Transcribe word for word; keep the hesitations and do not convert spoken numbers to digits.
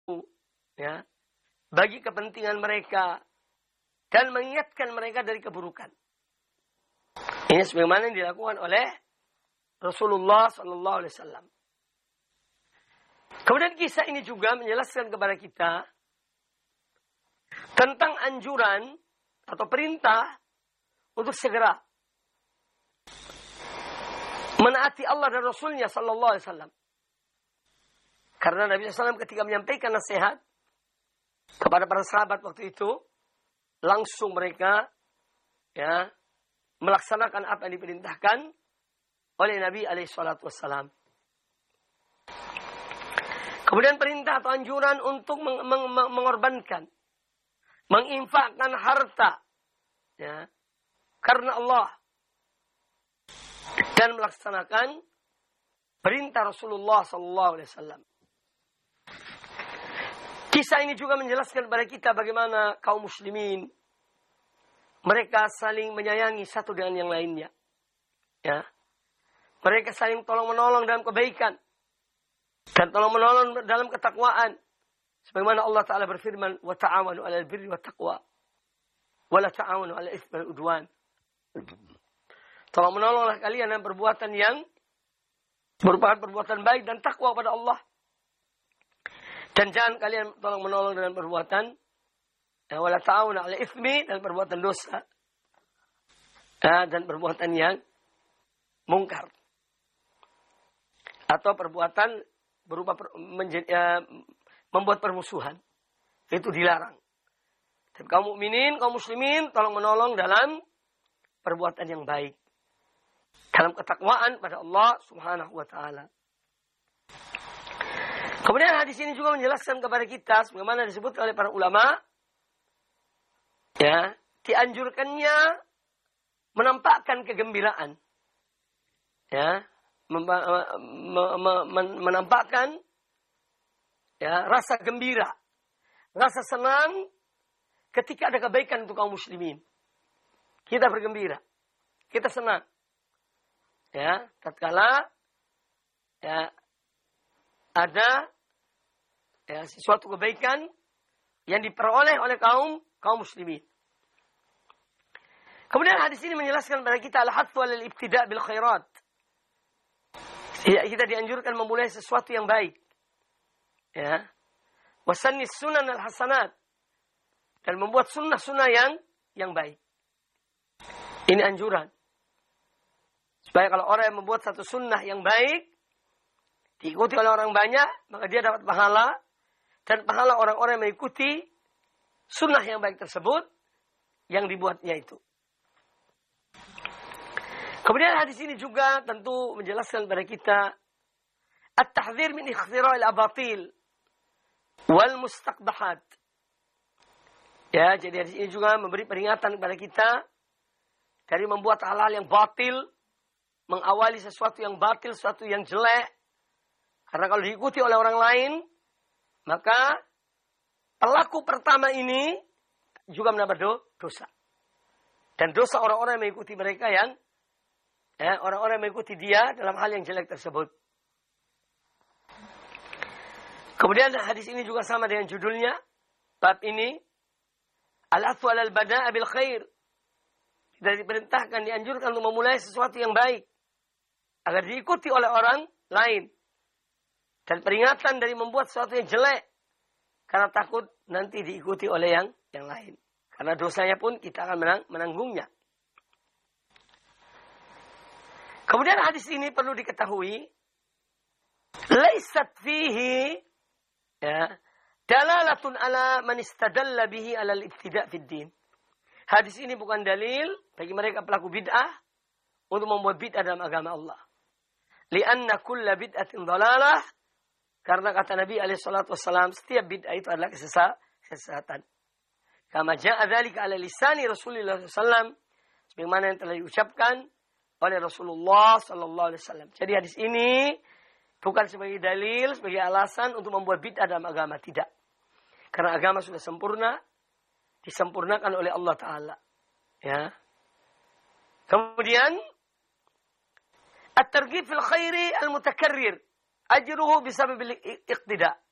ya, bagi kepentingan mereka dan mengingatkan mereka dari keburukan. Ini sebagaimana yang dilakukan oleh Rasulullah Sallallahu Alaihi Wasallam. Kemudian kisah ini juga menjelaskan kepada kita tentang anjuran atau perintah untuk segera menaati Allah dan Rasulnya Sallallahu Alaihi Wasallam. Karena Nabi Sallallahu Alaihi Wasallam ketika menyampaikan nasihat kepada para sahabat waktu itu, langsung mereka ya melaksanakan apa yang diperintahkan oleh Nabi alaihi salatu wassalam. Kemudian perintah atau anjuran untuk meng- meng- mengorbankan, menginfakkan harta ya, karena Allah dan melaksanakan perintah Rasulullah sallallahu alaihi wasallam. Kisah ini juga menjelaskan kepada kita bagaimana kaum muslimin mereka saling menyayangi satu dengan yang lainnya. Ya. Mereka saling tolong-menolong dalam kebaikan dan tolong-menolong dalam ketakwaan. Sebagaimana Allah Ta'ala berfirman, "Wa ta'awanu 'alal birri wat taqwa, wa la ta'awanu 'alal itsmi wal 'udwan." Tolong-menolonglah kalian dalam perbuatan yang merupakan perbuatan baik dan takwa kepada Allah. Dan jangan kalian tolong-menolong dalam perbuatan ya, wala ta'awunu 'alal itsmi, dan perbuatan dosa ya, dan perbuatan yang mungkar atau perbuatan berupa per, menjadi, ya, membuat permusuhan. Itu dilarang. Dan kaum mukminin, kaum muslimin tolong menolong dalam perbuatan yang baik, dalam ketakwaan pada Allah Subhanahu wa taala. Kemudian hadis ini juga menjelaskan kepada kita sebagaimana disebut oleh para ulama ya, dianjurkannya menampakkan kegembiraan. Ya, memba, me, me, me, menampakkan ya, rasa gembira, rasa senang ketika ada kebaikan untuk kaum muslimin. Kita bergembira, kita senang. Ya, tatkala ya ada ya, sesuatu kebaikan yang diperoleh oleh kaum kaum muslimin. Kemudian hadis ini menjelaskan kepada kita al-hathu 'alal ibtida' bil khairat. Ya, kita dianjurkan memulai sesuatu yang baik. Ya. Wasannis sunan al-hasanat, dan membuat sunnah-sunnah yang yang baik. Ini anjuran. Supaya kalau orang yang membuat satu sunnah yang baik diikuti oleh orang banyak, maka dia dapat pahala, dan pahala orang-orang yang mengikuti sunnah yang baik tersebut yang dibuatnya itu. Kemudian hadis ini juga tentu menjelaskan kepada kita at-tahdzir min ikhtira'il abatil wal mustaqbahat. Ya, jadi hadis ini juga memberi peringatan kepada kita dari membuat hal-hal yang batil, mengawali sesuatu yang batil, sesuatu yang jelek. Karena kalau diikuti oleh orang lain, maka pelaku pertama ini juga menambah dosa. Dan dosa orang-orang yang mengikuti mereka yang ya, orang-orang yang mengikuti dia dalam hal yang jelek tersebut. Kemudian hadis ini juga sama dengan judulnya, bab ini, al-athu 'alal bada'a bil khair. Kita diperintahkan, dianjurkan untuk memulai sesuatu yang baik agar diikuti oleh orang lain. Dan peringatan dari membuat sesuatu yang jelek karena takut nanti diikuti oleh yang yang lain. Karena dosanya pun kita akan menang, menanggungnya. Kemudian hadis ini perlu diketahui, laisat fihi ya, dalalatun ala man istadalla bihi ala al-ibtida' fid din. Hadis ini bukan dalil bagi mereka pelaku bid'ah untuk membuat bid'ah dalam agama Allah. Lianna kulla bid'atin dhalalah, karena kata Nabi alaihi salatu wassalam, setiap bid'ah itu adalah kesesatan. Kama ja'a dzalika ala lisani Rasulullah sallallahu alaihi wasallam, sebagaimana yang telah diucapkan oleh Rasulullah sallallahu alaihi wasallam. Jadi hadis ini bukan sebagai dalil, sebagai alasan untuk membuat bid'ah dalam agama, tidak. Karena agama sudah sempurna, disempurnakan oleh Allah Ta'ala. Ya. Kemudian at-targhib fil khairi al-mutakarrir ajruhu bisababil iqtida.